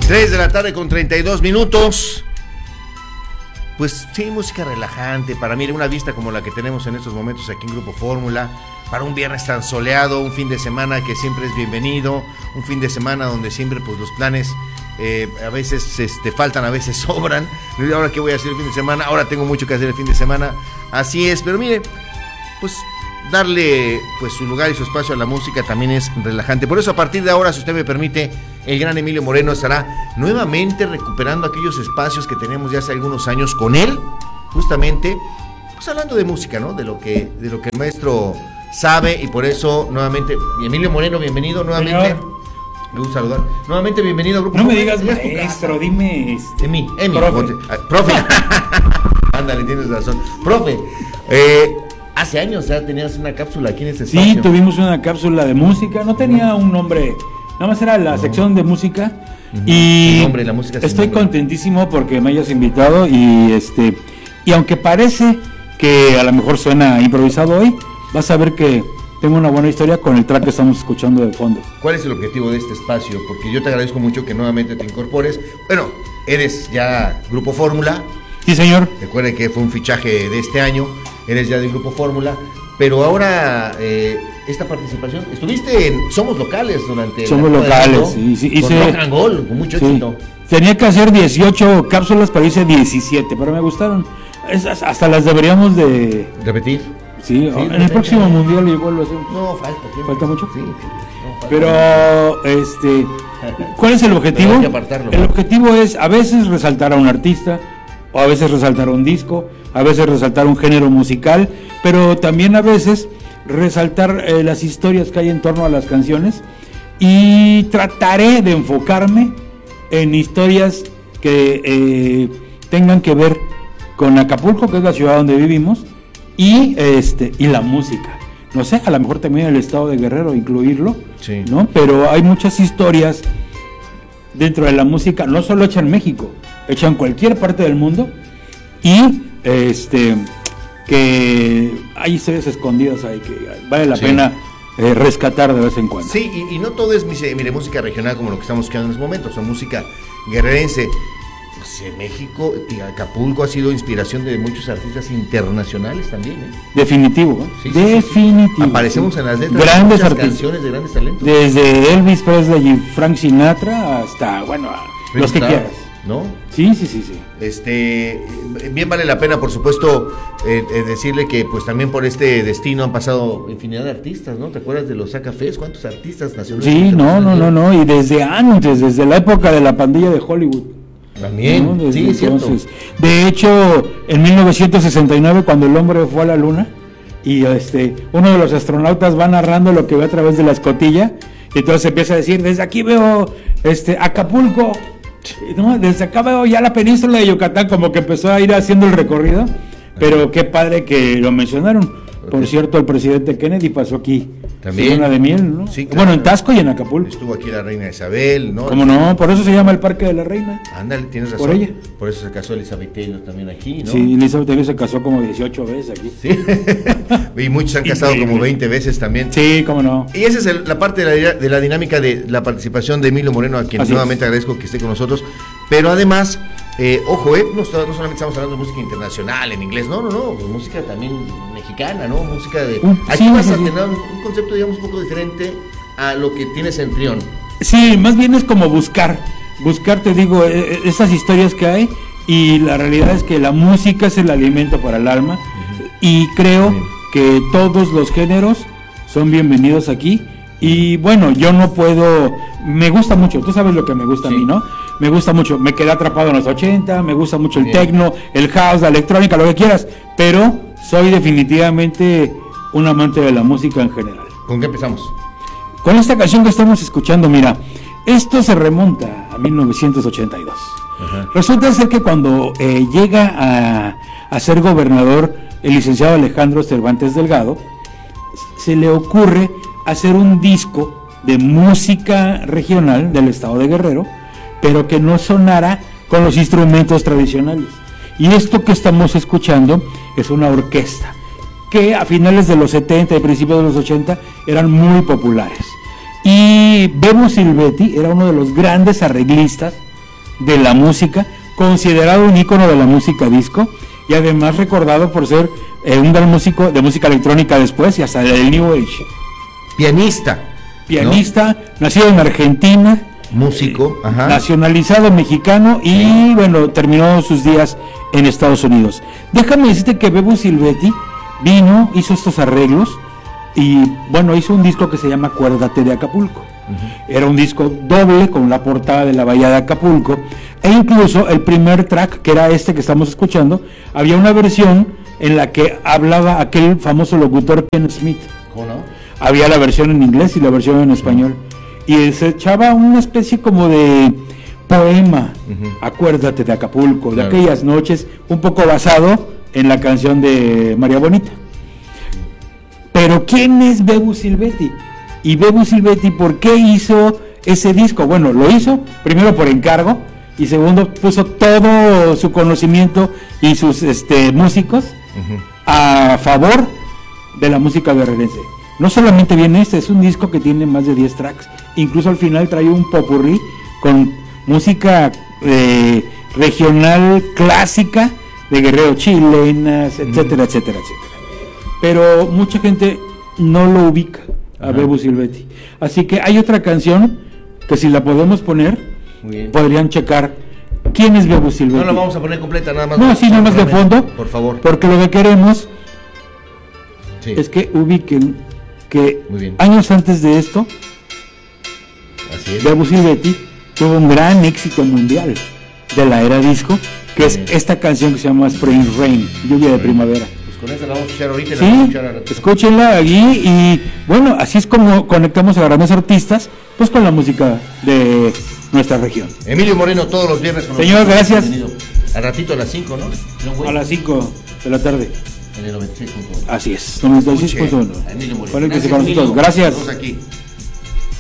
3 de la tarde con 32 minutos. Pues sí, música relajante. Para mí, una vista como la que tenemos en estos momentos aquí en Grupo Fórmula. Para un viernes tan soleado, un fin de semana que siempre es bienvenido. Un fin de semana donde siempre pues los planes a veces faltan, a veces sobran. Ahora, ¿qué voy a hacer el fin de semana? Ahora tengo mucho que hacer el fin de semana. Así es, pero mire, pues darle pues su lugar y su espacio a la música también es relajante. Por eso, a partir de ahora, si usted me permite, el gran Emilio Moreno estará nuevamente recuperando aquellos espacios que tenemos ya hace algunos años con él, justamente pues hablando de música, ¿no? De lo que el maestro sabe. Y por eso nuevamente, Emilio Moreno, bienvenido nuevamente. Señor. Me gusta saludar. Nuevamente bienvenido a Grupo No me Fórmula. digas maestro, dime Emi, profe. Profe. Ándale, tienes razón. Profe, hace años ya tenías una cápsula aquí en este espacio. Sí, tuvimos una cápsula de música, no tenía un nombre, nada más era la sección de música. Y Sin nombre, la música sin estoy nombre. contentísimo porque me hayas invitado y aunque parece que a lo mejor suena improvisado hoy, vas a ver que tengo una buena historia con el track que estamos escuchando de fondo. ¿Cuál es el objetivo de este espacio? Porque yo te agradezco mucho que nuevamente te incorpores. Bueno, eres ya Grupo Fórmula. Sí, señor. Recuerde que fue un fichaje de este año. Eres ya de Grupo Fórmula. Pero ahora, esta participación, estuviste en Somos Locales durante... Somos Locales, sí. Con Rock and Roll, con mucho éxito. Tenía que hacer 18 cápsulas, pero hice 17, pero me gustaron. Hasta las deberíamos de... ¿Repetir? Sí, en el próximo mundial igual lo hacemos. No, falta tiempo. ¿Falta mucho? Sí. No, falta Pero, ¿cuál es el objetivo? Hay que apartarlo. El objetivo es a veces resaltar a un artista, o a veces resaltar un disco, a veces resaltar un género musical, pero también a veces resaltar las historias que hay en torno a las canciones, y trataré de enfocarme en historias que tengan que ver con Acapulco, que es la ciudad donde vivimos, y la música. No sé, a lo mejor también el estado de Guerrero incluirlo, sí, ¿no? Pero hay muchas historias dentro de la música, no solo hecha en México, hecha en cualquier parte del mundo, y que hay historias escondidas ahí que vale la pena rescatar de vez en cuando. Sí, y no todo es, mire, música regional como lo que estamos escuchando en estos momentos, o música guerrerense. Pues en México y Acapulco ha sido inspiración de muchos artistas internacionales también, ¿eh? Definitivo, ¿eh? Sí, Definitivo. Aparecemos en las letras grandes de muchas artistas, canciones de grandes talentos. desde Elvis Presley y Frank Sinatra hasta, bueno, los que quieras, ¿no? Sí. Bien vale la pena, por supuesto, decirle que pues también por este destino han pasado infinidad de artistas, ¿no? ¿Te acuerdas de los Zacafés? ¿Cuántos artistas nacionales? Sí, no, y desde antes, desde la época de la pandilla de Hollywood. También, ¿no? sí, es cierto. De hecho, en 1969, cuando el hombre fue a la luna, y uno de los astronautas va narrando lo que ve a través de la escotilla, y entonces empieza a decir, desde aquí veo Acapulco, ¿no? Desde acá veo ya la península de Yucatán, como que empezó a ir haciendo el recorrido, pero qué padre que lo mencionaron. Por cierto, el presidente Kennedy pasó aquí. También. Luna de miel, ¿no? Sí, claro. Bueno, en Taxco y en Acapulco. Estuvo aquí la reina Isabel, ¿no? ¿Cómo no? Por eso se llama el Parque de la Reina. Ándale, tienes razón. Por ella. Por eso se casó Elizabeth Taylor también aquí, ¿no? Sí, Elizabeth Taylor se casó como 18 veces aquí. Sí. Y muchos se han casado como 20 veces también. Sí, cómo no. Y esa es la parte de la dinámica de la participación de Emilio Moreno, a quien Así nuevamente agradezco que esté con nosotros. Pero además, ojo, no solamente estamos hablando de música internacional en inglés, no, música también mexicana, ¿no? Música de... Aquí sí, vas a sí. tener un concepto, digamos, un poco diferente a lo que tienes en Trión. Sí, más bien es como buscar, te digo, esas historias que hay, y la realidad es que la música es el alimento para el alma, y creo que todos los géneros son bienvenidos aquí. Y bueno, yo no puedo, me gusta mucho, tú sabes lo que me gusta a mí, ¿no? Me gusta mucho, me quedé atrapado en los 80, me gusta mucho el techno, el house, la electrónica, lo que quieras, pero soy definitivamente un amante de la música en general. ¿Con qué empezamos? Con esta canción que estamos escuchando, mira, esto se remonta a 1982. Ajá. Resulta ser que cuando llega a ser gobernador el licenciado Alejandro Cervantes Delgado, se le ocurre hacer un disco de música regional del estado de Guerrero, pero que no sonara con los instrumentos tradicionales. Y esto que estamos escuchando es una orquesta que a finales de los 70 y principios de los 80 eran muy populares. Y Bebo Silvetti era uno de los grandes arreglistas de la música, considerado un ícono de la música disco y además recordado por ser un gran músico de música electrónica después y hasta del New Age. Pianista, ¿no? Nacido en Argentina, músico, nacionalizado mexicano y bueno, terminó sus días en Estados Unidos. Déjame decirte que Bebo Silvetti vino, hizo estos arreglos y bueno, hizo un disco que se llama Acuérdate de Acapulco. Era un disco doble con la portada de la bahía de Acapulco e incluso el primer track, que era este que estamos escuchando, había una versión en la que hablaba aquel famoso locutor Ken Smith. ¿Cómo no? Había la versión en inglés y la versión en español y se echaba una especie como de poema, Acuérdate de Acapulco, de aquellas noches, un poco basado en la canción de María Bonita. Pero ¿quién es Bebo Silvetti? Y Bebo Silvetti, ¿por qué hizo ese disco? Bueno, lo hizo primero por encargo y segundo puso todo su conocimiento y sus músicos a favor de la música guerrerense. No solamente viene es un disco que tiene más de 10 tracks, incluso al final trae un popurrí con música regional clásica de Guerrero, chilenas, etcétera, etcétera, etcétera. Pero mucha gente no lo ubica a Bebo Silvetti. Así que hay otra canción que si la podemos poner, podrían checar quién es Bebo Silvetti. No la vamos a poner completa, nada más. No, sí, nada más de fondo. Por favor. Porque lo que queremos es que ubiquen que años antes de esto, Bebo Silvetti tuvo un gran éxito mundial de la era disco, que es esta canción que se llama Spring Rain, lluvia de primavera. Con esa la vamos a escuchar ahorita. Sí, escúchenla allí y bueno, así es como conectamos a grandes artistas pues con la música de nuestra región. Emilio Moreno todos los viernes con Señor, gracias. Al ratito a las 5, ¿no? A las 5 de la tarde. En el 96.1. Así es, 96.1. Emilio Moreno. Conéctese con nosotros. Gracias. Aquí.